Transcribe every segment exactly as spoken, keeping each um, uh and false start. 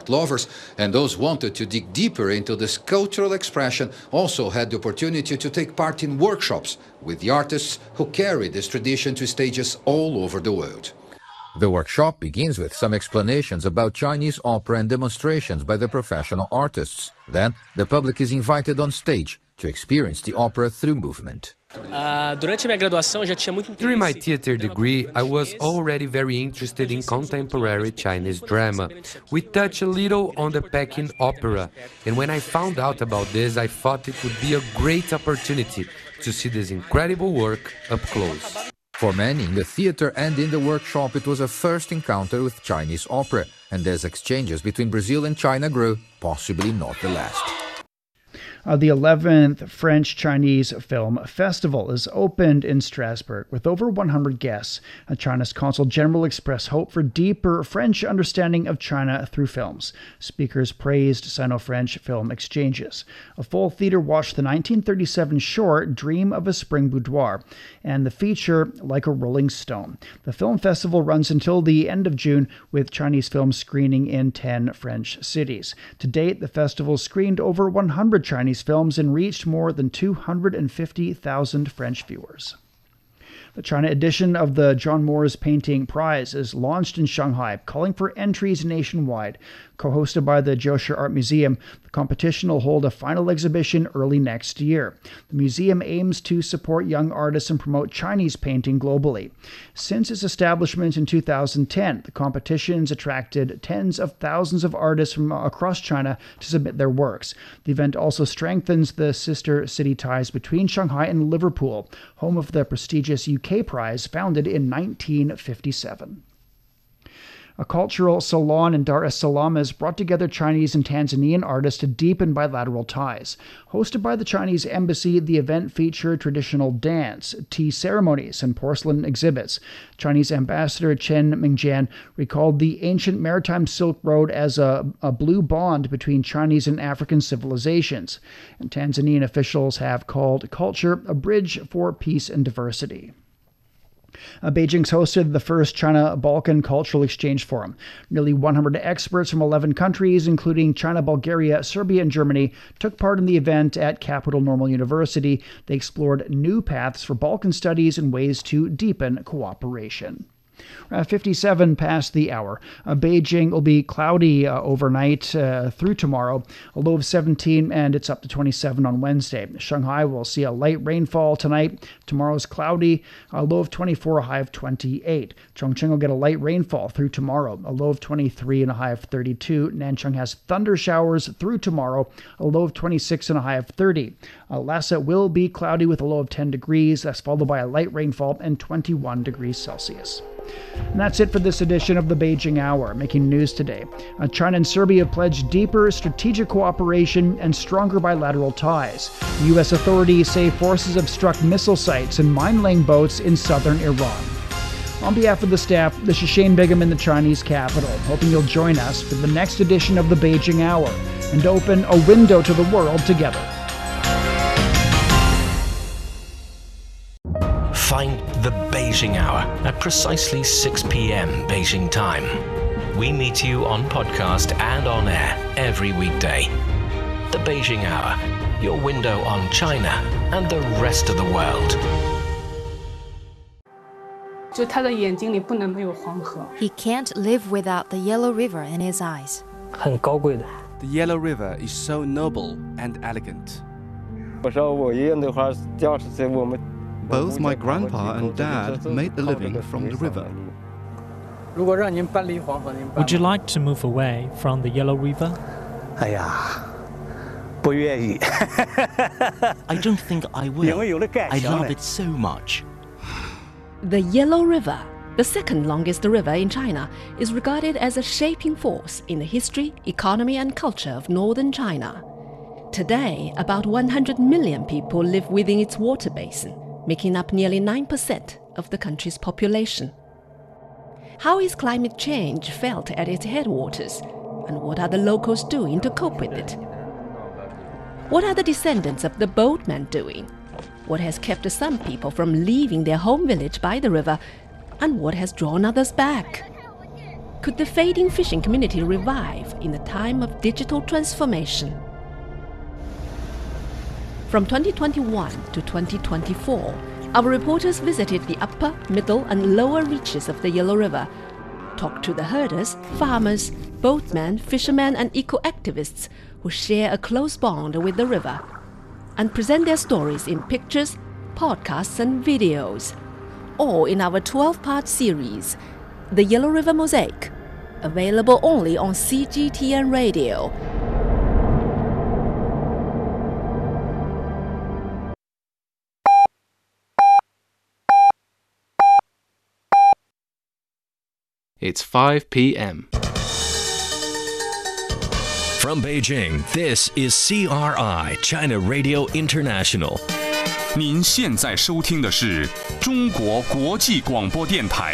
lovers, and those wanted to dig deeper into this cultural expression also had the opportunity to take part in workshops with the artists who carry this tradition to stages all over the world. The workshop begins with some explanations about Chinese opera and demonstrations by the professional artists. Then, the public is invited on stage to experience the opera through movement. During my theater degree, I was already very interested in contemporary Chinese drama. We touch a little on the Peking opera, and when I found out about this, I thought it would be a great opportunity to see this incredible work up close. For many in the theater and in the workshop, it was a first encounter with Chinese opera, and as exchanges between Brazil and China grew, possibly not the last. Uh, the eleventh French-Chinese Film Festival is opened in Strasbourg with over one hundred guests. Uh, China's Consul General expressed hope for deeper French understanding of China through films. Speakers praised Sino-French film exchanges. A full theater watched the nineteen thirty-seven short Dream of a Spring Boudoir and the feature Like a Rolling Stone. The film festival runs until the end of June with Chinese films screening in ten French cities. To date, the festival screened over one hundred Chinese films and reached more than two hundred fifty thousand French viewers. The China edition of the John Moores Painting Prize is launched in Shanghai, calling for entries nationwide. Co-hosted by the Jiushi Art Museum, the competition will hold a final exhibition early next year. The museum aims to support young artists and promote Chinese painting globally. Since its establishment in two thousand ten, the competition's attracted tens of thousands of artists from across China to submit their works. The event also strengthens the sister city ties between Shanghai and Liverpool, home of the prestigious U K Prize founded in nineteen fifty-seven. A cultural salon in Dar es Salaam has brought together Chinese and Tanzanian artists to deepen bilateral ties. Hosted by the Chinese embassy, the event featured traditional dance, tea ceremonies, and porcelain exhibits. Chinese ambassador Chen Mingjian recalled the ancient maritime Silk Road as a, a blue bond between Chinese and African civilizations. And Tanzanian officials have called culture a bridge for peace and diversity. Uh, Beijing's hosted the first China-Balkan Cultural Exchange Forum. Nearly one hundred experts from eleven countries, including China, Bulgaria, Serbia, and Germany, took part in the event at Capital Normal University. They explored new paths for Balkan studies and ways to deepen cooperation. Uh, fifty-seven past the hour. Uh, Beijing will be cloudy uh, overnight uh, through tomorrow, a low of seventeen, and it's up to twenty-seven on Wednesday. Shanghai will see a light rainfall tonight. Tomorrow's cloudy, a low of twenty-four, a high of twenty-eight. Chongqing will get a light rainfall through tomorrow, a low of twenty-three and a high of thirty-two. Nanchang has thunder showers through tomorrow, a low of twenty-six and a high of thirty. Uh, Lhasa will be cloudy with a low of ten degrees. That's followed by a light rainfall and twenty-one degrees Celsius. And that's it for this edition of the Beijing Hour. Making news today, uh, China and Serbia pledged deeper strategic cooperation and stronger bilateral ties. U S authorities say forces have struck missile sites and mine-laying boats in southern Iran. On behalf of the staff, this is Shane Bigham in the Chinese capital, hoping you'll join us for the next edition of the Beijing Hour and open a window to the world together. Find the Beijing Hour at precisely six p m Beijing time. We meet you on podcast and on air every weekday. The Beijing Hour, your window on China and the rest of the world. He can't live without the Yellow River in his eyes. The Yellow River is so noble and elegant. Both my grandpa and dad made a living from the river. Would you like to move away from the Yellow River? I don't think I will. I love it so much. The Yellow River, the second longest river in China, is regarded as a shaping force in the history, economy, and culture of northern China. Today, about one hundred million people live within its water basin, making up nearly nine percent of the country's population. How is climate change felt at its headwaters, and what are the locals doing to cope with it? What are the descendants of the boatmen doing? What has kept some people from leaving their home village by the river, and what has drawn others back? Could the fading fishing community revive in a time of digital transformation? From twenty twenty-one to twenty twenty-four, our reporters visited the upper, middle and lower reaches of the Yellow River, talked to the herders, farmers, boatmen, fishermen and eco-activists who share a close bond with the river, and present their stories in pictures, podcasts and videos, all in our twelve-part series, The Yellow River Mosaic, available only on C G T N Radio. It's five p m From Beijing, this is C R I, China Radio International. 您现在收听的是中国国际广播电台。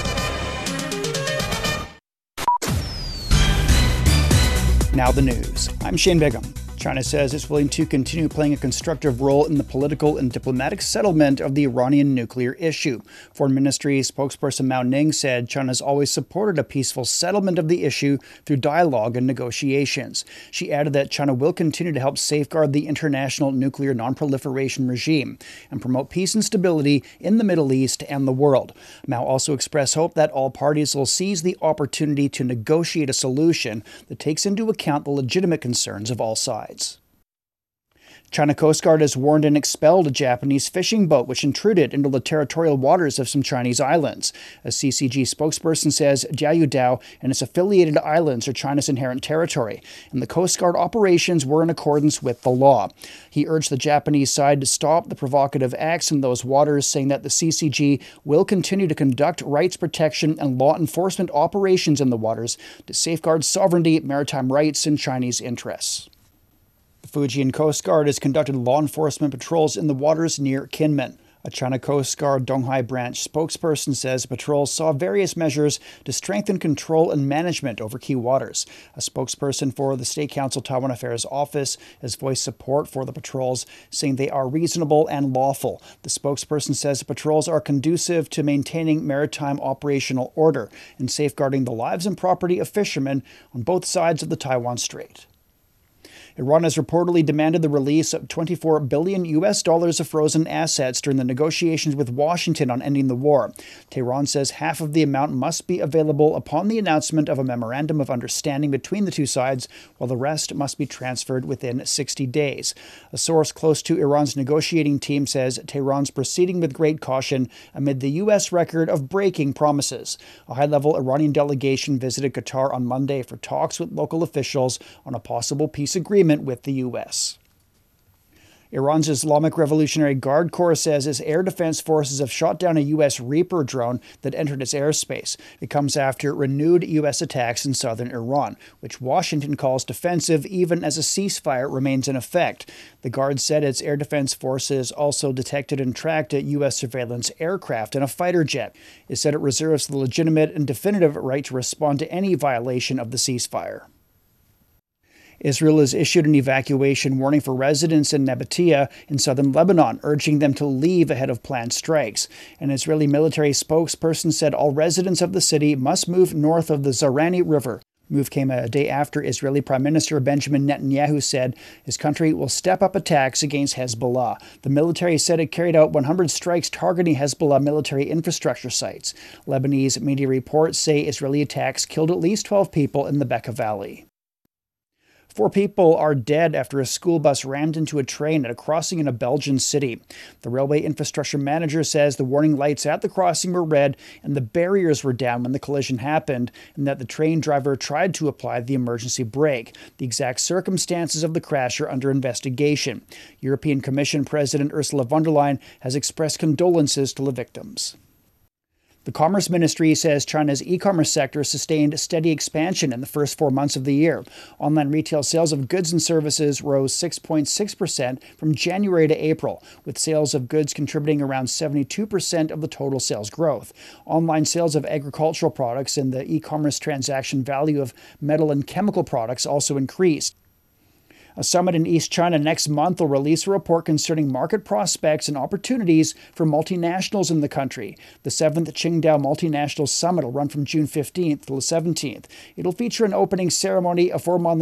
Now the news. I'm Shane Bigham. China says it's willing to continue playing a constructive role in the political and diplomatic settlement of the Iranian nuclear issue. Foreign Ministry spokesperson Mao Ning said China's always supported a peaceful settlement of the issue through dialogue and negotiations. She added that China will continue to help safeguard the international nuclear non-proliferation regime and promote peace and stability in the Middle East and the world. Mao also expressed hope that all parties will seize the opportunity to negotiate a solution that takes into account the legitimate concerns of all sides. China Coast Guard has warned and expelled a Japanese fishing boat which intruded into the territorial waters of some Chinese islands. A C C G spokesperson says Jiayudao and its affiliated islands are China's inherent territory, and the Coast Guard operations were in accordance with the law. He urged the Japanese side to stop the provocative acts in those waters, saying that the C C G will continue to conduct rights protection and law enforcement operations in the waters to safeguard sovereignty, maritime rights, and Chinese interests. The Fujian Coast Guard has conducted law enforcement patrols in the waters near Kinmen. A China Coast Guard Donghai branch spokesperson says patrols saw various measures to strengthen control and management over key waters. A spokesperson for the State Council Taiwan Affairs Office has voiced support for the patrols, saying they are reasonable and lawful. The spokesperson says the patrols are conducive to maintaining maritime operational order and safeguarding the lives and property of fishermen on both sides of the Taiwan Strait. Iran has reportedly demanded the release of twenty-four billion U S dollars of frozen assets during the negotiations with Washington on ending the war. Tehran says half of the amount must be available upon the announcement of a memorandum of understanding between the two sides, while the rest must be transferred within sixty days. A source close to Iran's negotiating team says Tehran's proceeding with great caution amid the U S record of breaking promises. A high-level Iranian delegation visited Qatar on Monday for talks with local officials on a possible peace agreement with the U S. Iran's Islamic Revolutionary Guard Corps says its air defense forces have shot down a U S Reaper drone that entered its airspace. It comes after renewed U S attacks in southern Iran, which Washington calls defensive even as a ceasefire remains in effect. The Guard said its air defense forces also detected and tracked a U S surveillance aircraft and a fighter jet. It said it reserves the legitimate and definitive right to respond to any violation of the ceasefire. Israel has issued an evacuation warning for residents in Nabatea in southern Lebanon, urging them to leave ahead of planned strikes. An Israeli military spokesperson said all residents of the city must move north of the Zarani River. Move came a day after Israeli Prime Minister Benjamin Netanyahu said his country will step up attacks against Hezbollah. The military said it carried out one hundred strikes targeting Hezbollah military infrastructure sites. Lebanese media reports say Israeli attacks killed at least twelve people in the Bekaa Valley. Four people are dead after a school bus rammed into a train at a crossing in a Belgian city. The railway infrastructure manager says the warning lights at the crossing were red and the barriers were down when the collision happened, and that the train driver tried to apply the emergency brake. The exact circumstances of the crash are under investigation. European Commission President Ursula von der Leyen has expressed condolences to the victims. The Commerce Ministry says China's e-commerce sector sustained steady expansion in the first four months of the year. Online retail sales of goods and services rose six point six percent from January to April, with sales of goods contributing around seventy-two percent of the total sales growth. Online sales of agricultural products and the e-commerce transaction value of metal and chemical products also increased. A summit in East China next month will release a report concerning market prospects and opportunities for multinationals in the country. The seventh Qingdao Multinational Summit will run from June fifteenth to the seventeenth. It'll feature an opening ceremony, a forum on the